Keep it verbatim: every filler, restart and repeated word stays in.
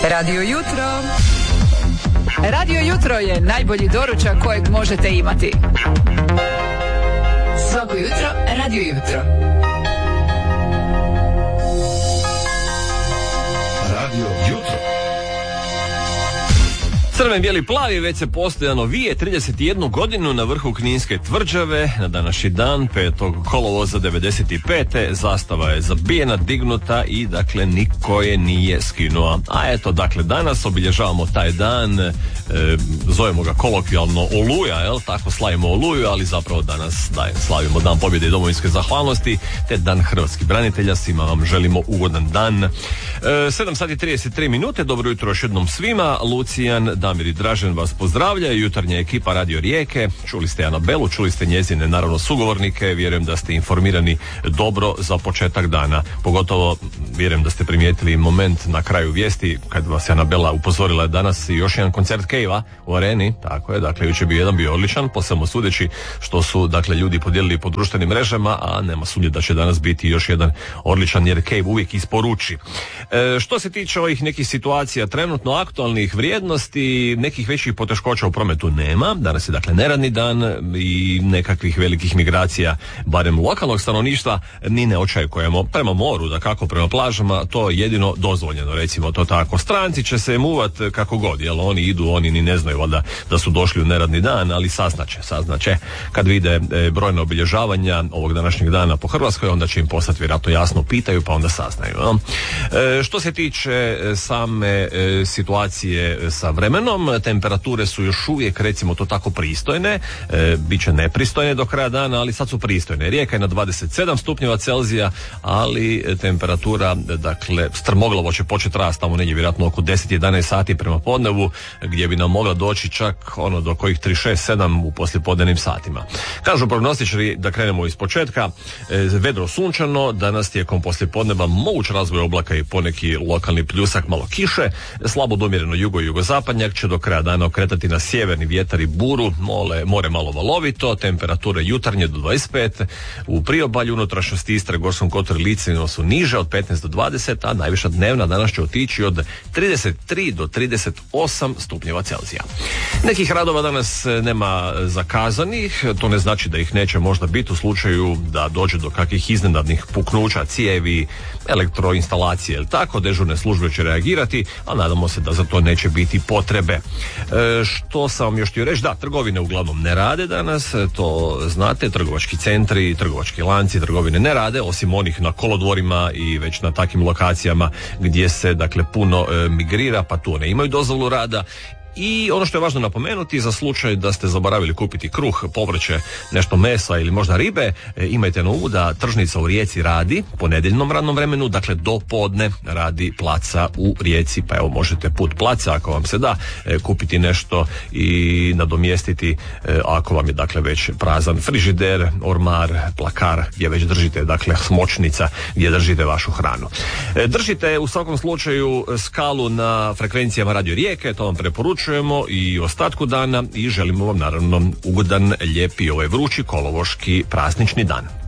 Radio Jutro. Radio Jutro je najbolji doručak kojeg možete imati. Svako jutro, Radio Jutro. Radio Jutro. Crven, bijeli, plavi već se postojano vije trideset jednu godinu na vrhu Kninske tvrđave. Na današnji dan, petog kolovoza devedeset pete zastava je zabijena, dignuta i dakle niko je nije skinuo. A eto, dakle danas obilježavamo taj dan, e, zovemo ga kolokvijalno Oluja, jel? Tako slavimo Oluju, ali zapravo danas daj, slavimo Dan pobjede i domovinske zahvalnosti, te Dan hrvatskih branitelja. Svima vam želimo ugodan dan. E, sedam sati trideset tri minute, dobro jutro još jednom svima. Lucijan, Damir i Dražen vas pozdravljaju, jutarnja ekipa Radio Rijeke. Čuli ste Anabelu, čuli ste njezine naravno sugovornike, vjerujem da ste informirani dobro za početak dana. Pogotovo vjerujem da ste primijetili moment na kraju vijesti kad vas je Anabela upozorila danas i još jedan koncert Cave-a u areni. Tako je, dakle jučer bi jedan bio odličan, posebno sudeći što su dakle ljudi podijelili po društvenim mrežama, a nema sumnje da će danas biti još jedan odličan jer Cave uvijek isporuči. E, što se tiče ovih nekih situacija trenutno aktualnih vrijednosti, nekih većih poteškoća u prometu nema. Danas je dakle neradni dan i nekakvih velikih migracija, barem lokalnog stanovništva, ni ne očekujemo. Prema moru, da kako prema plažama, to je jedino dozvoljeno, recimo to tako. Stranci će se muvat kako god, jel oni idu, oni ni ne znaju valjda da su došli u neradni dan, ali saznaće, saznaće kad vide e, brojne obilježavanja ovog današnjeg dana po Hrvatskoj, onda će im postati vjerojatno jasno, pitaju pa onda saznaju. No? E, što se tiče same e, situacije sa vremenom, temperature su još uvijek, recimo to tako, pristojne, e, bit će nepristojne do kraja dana, ali sad su pristojne. Rijeka je na dvadeset sedam stupnjeva Celzija, ali temperatura, dakle, strmoglovo će početi rast tamo negdje vjerojatno oko deset jedanaest sati prema podnevu, gdje bi nam mogla doći čak ono do kojih trideset šest sedam u poslijepodnevnim satima. Kažu prognostičari, da krenemo iz početka, e, vedro sunčano, danas tijekom poslijepodneva moguć razvoj oblaka i poneki lokalni pljusak, malo kiše, slabo domjereno jugo i jugozapadnjak će do kraja dana okretati na sjeverni vjetar i buru, mole, more malo valovito, temperature jutarnje do dvadeset pet, u priobalju, unutrašnjosti Istre, Gorskom kotaru i Lici su niže od petnaest do dvadeset, a najviša dnevna danas će otići od trideset tri do trideset osam stupnjeva Celzija. Nekih radova danas nema zakazanih, to ne znači da ih neće možda biti u slučaju da dođe do kakvih iznenadnih puknuća cijevi, elektroinstalacije ili tako, dežurne službe će reagirati, a nadamo se da za to neće biti potrebe. E, što sam vam još htio reći, da, trgovine uglavnom ne rade danas, to znate, trgovački centri, trgovački lanci, trgovine ne rade, osim onih na kolodvorima i već na takvim lokacijama gdje se dakle puno e, migrira, pa tu ne imaju dozvolu rada. I ono što je važno napomenuti, za slučaj da ste zaboravili kupiti kruh, povrće, nešto mesa ili možda ribe, e, imajte na umu da tržnica u Rijeci radi po nedjeljnom radnom vremenu, dakle do podne radi placa u Rijeci, pa evo možete put placa ako vam se da e, kupiti nešto i nadomjestiti e, ako vam je dakle već prazan frižider, ormar, plakar gdje već držite, dakle smočnica gdje držite vašu hranu. E, držite u svakom slučaju skalu na frekvencijama Radio Rijeke, to vam preporučujem i ostatku dana i želimo vam naravno ugodan, lijepi, ovaj vrući kolovoški praznični dan.